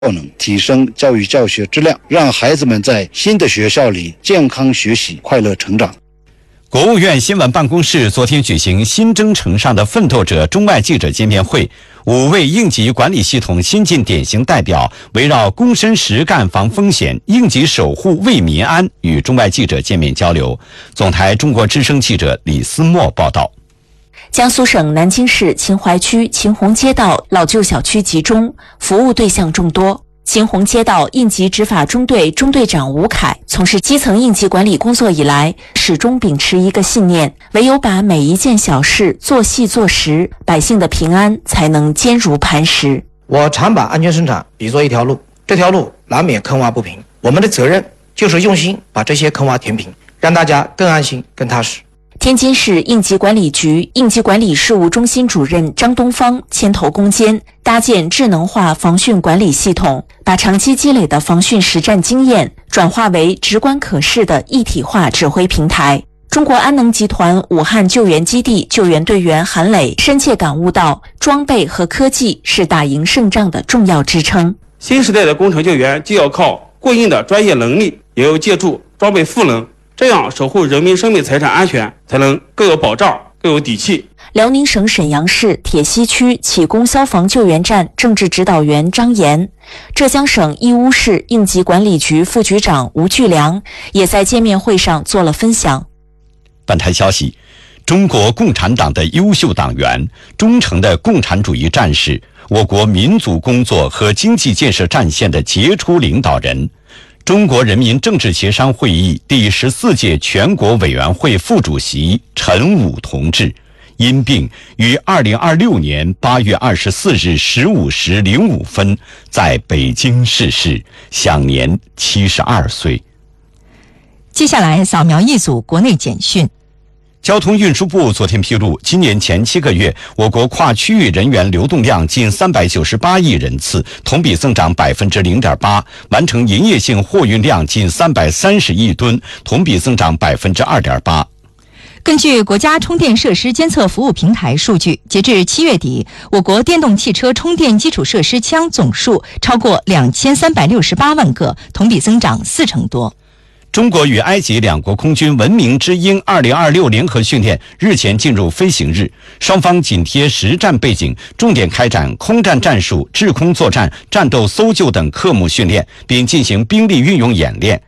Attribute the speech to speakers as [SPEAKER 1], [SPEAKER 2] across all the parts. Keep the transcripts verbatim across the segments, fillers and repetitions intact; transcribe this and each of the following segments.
[SPEAKER 1] 能，提升教育教学质量，让孩子们在新的学校里健康学习、快乐成长。
[SPEAKER 2] 国务院新闻办公室昨天举行新征程上的奋斗者中外记者见面会，五位应急管理系统先进典型代表围绕躬身实干防风险、应急守护为民安与中外记者见面交流。总台中国之声记者李思墨报道。
[SPEAKER 3] 江苏省南京市秦淮区秦洪街道老旧小区集中，服务对象众多。秦洪街道应急执法中队中队长吴凯从事基层应急管理工作以来，始终秉持一个信念：唯有把每一件小事做细做实，百姓的平安才能坚如磐石。
[SPEAKER 4] 我常把安全生产比作一条路，这条路难免坑洼不平，我们的责任就是用心把这些坑洼填平，让大家更安心、更踏实。
[SPEAKER 3] 天津市应急管理局应急管理事务中心主任张东方牵头攻坚，搭建智能化防汛管理系统，把长期积累的防汛实战经验转化为直观可视的一体化指挥平台。中国安能集团武汉救援基地救援队员韩磊深切感悟到，装备和科技是打赢胜仗的重要支撑。
[SPEAKER 5] 新时代的工程救援既要靠过硬的专业能力，也要借助装备赋能，这样守护人民生命财产安全才能更有保障、更有底气。
[SPEAKER 3] 辽宁省沈阳市铁西区启功消防救援站政治指导员张岩，浙江省义乌市应急管理局副局长吴巨良也在见面会上做了分享。
[SPEAKER 2] 本台消息，中国共产党的优秀党员、忠诚的共产主义战士，我国民族工作和经济建设战线的杰出领导人，中国人民政治协商会议第十四届全国委员会副主席陈武同志因病于二零二六年八月二十四日十五时零五分在北京逝世，享年七十二岁。
[SPEAKER 6] 接下来扫描一组国内简讯。
[SPEAKER 2] 交通运输部昨天披露，今年前七个月，我国跨区域人员流动量近三百九十八亿人次，同比增长百分之零点八，完成营业性货运量近三百三十亿吨，同比增长百分之二点八。
[SPEAKER 6] 根据国家充电设施监测服务平台数据，截至七月底，我国电动汽车充电基础设施枪总数超过两千三百六十八万个，同比增长四成多。
[SPEAKER 2] 中国与埃及两国空军文明之鹰二零二六联合训练日前进入飞行日，双方紧贴实战背景，重点开展空战战术、制空作战、战斗搜救等科目训练，并进行兵力运用演练。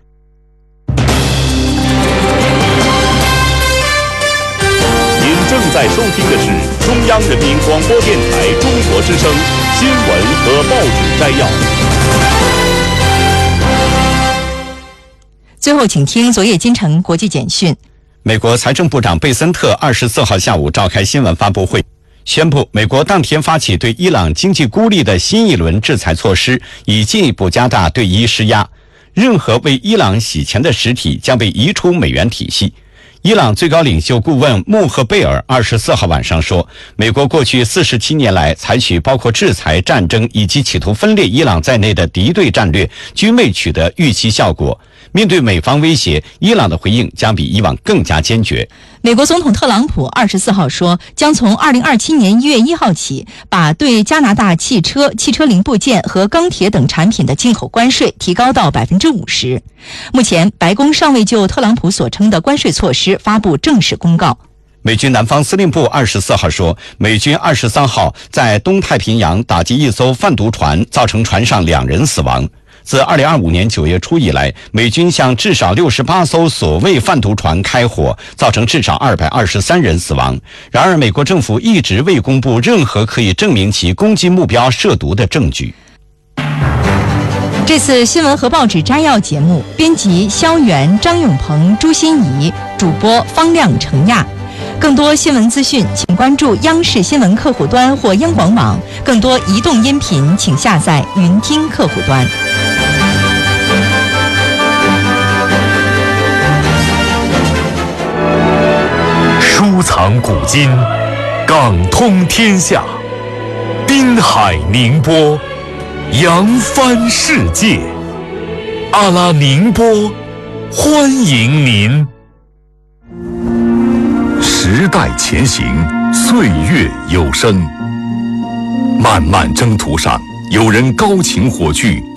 [SPEAKER 7] 您正在收听的是中央人民广播电台中国之声新闻和报纸摘要。
[SPEAKER 6] 最后请听昨夜今晨国际简讯。
[SPEAKER 2] 美国财政部长贝森特二十四号下午召开新闻发布会，宣布美国当天发起对伊朗经济孤立的新一轮制裁措施，以进一步加大对伊施压。任何为伊朗洗钱的实体将被移出美元体系。伊朗最高领袖顾问穆赫贝尔二十四号晚上说，美国过去四十七年来采取包括制裁、战争以及企图分裂伊朗在内的敌对战略，均未取得预期效果。面对美方威胁，伊朗的回应将比以往更加坚决。
[SPEAKER 6] 美国总统特朗普二十四号说，将从二零二七年一月一号起，把对加拿大汽车、汽车零部件和钢铁等产品的进口关税提高到百分之五十。目前，白宫尚未就特朗普所称的关税措施发布正式公告。
[SPEAKER 2] 美军南方司令部二十四号说，美军二十三号在东太平洋打击一艘贩毒船，造成船上两人死亡。自二零二五年九月初以来，美军向至少六十八艘所谓贩毒船开火，造成至少二百二十三人死亡。然而，美国政府一直未公布任何可以证明其攻击目标涉毒的证据。
[SPEAKER 6] 这次新闻和报纸摘要节目，编辑肖元、张永鹏、朱欣怡，主播方亮、程亚。更多新闻资讯，请关注央视新闻客户端或央广网。更多移动音频，请下载云听客户端。
[SPEAKER 7] 书藏古今，港通天下，滨海宁波，扬帆世界。阿拉宁波，欢迎您。时代前行，岁月有声，漫漫征途上有人高擎火炬。